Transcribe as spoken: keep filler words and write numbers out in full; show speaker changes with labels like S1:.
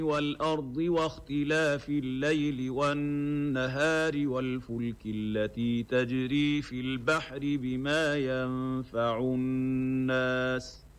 S1: والأرض واختلاف الليل والنهار والفلك التي تجري في البحر بما ينفع الناس